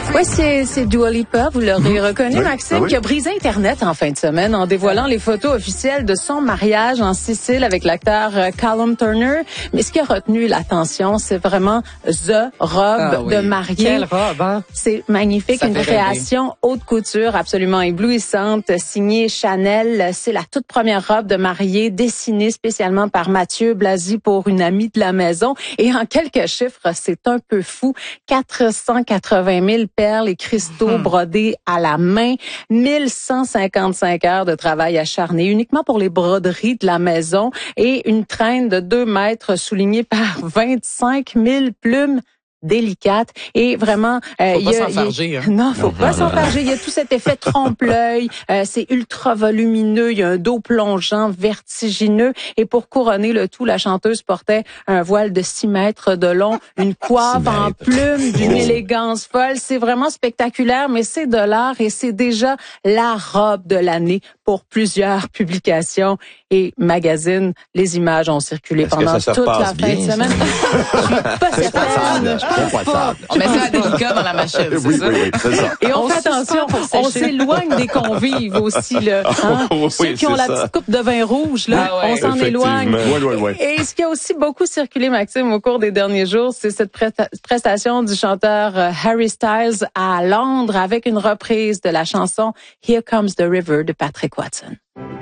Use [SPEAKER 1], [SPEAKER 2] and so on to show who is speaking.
[SPEAKER 1] Oui, c'est Dua Lipa, vous l'aurez reconnu, Maxime, qui a brisé Internet en fin de semaine en dévoilant les photos officielles de son mariage en Sicile avec l'acteur Callum Turner. Mais ce qui a retenu l'attention, c'est vraiment the robe de mariée.
[SPEAKER 2] Quelle robe, hein?
[SPEAKER 1] C'est magnifique, une création haute couture absolument éblouissante, signée Chanel. C'est la toute première robe de mariée dessinée spécialement par Mathieu Blasi pour une amie de la maison. Et en quelques chiffres, c'est un peu fou. 480 000 perles et cristaux brodés à la main, 1155 heures de travail acharné uniquement pour les broderies de la maison et une traîne de 2 mètres soulignée par 25 000 plumes délicate et vraiment
[SPEAKER 2] faut pas s'enfarger, hein.
[SPEAKER 1] Non, faut pas s'enfarger, il y a tout cet effet trompe-l'œil, c'est ultra volumineux, il y a un dos plongeant vertigineux et pour couronner le tout, la chanteuse portait un voile de 6 mètres de long, une coiffe en plumes d'une élégance folle, c'est vraiment spectaculaire, mais c'est de l'art et c'est déjà la robe de l'année pour plusieurs publications et magazines. Les images ont circulé pendant toute la fin de semaine. Je suis pas certaine.
[SPEAKER 2] On met ça à délicat dans la machine, c'est ça?
[SPEAKER 3] Oui, c'est ça.
[SPEAKER 1] Et on fait attention, on s'éloigne des convives aussi, là. Hein? Ceux qui ont la petite coupe de vin rouge, là, on s'en éloigne. Et ce qui a aussi beaucoup circulé, Maxime, au cours des derniers jours, c'est cette prestation du chanteur Harry Styles à Londres avec une reprise de la chanson Here Comes the River de Patrick Watson.